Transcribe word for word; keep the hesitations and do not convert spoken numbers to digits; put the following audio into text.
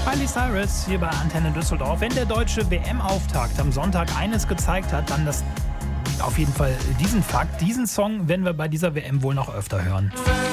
Miley Cyrus hier bei Antenne Düsseldorf. Wenn der deutsche W M-Auftakt am Sonntag eines gezeigt hat, dann das auf jeden Fall diesen Fakt. Diesen Song werden wir bei dieser W M wohl noch öfter hören.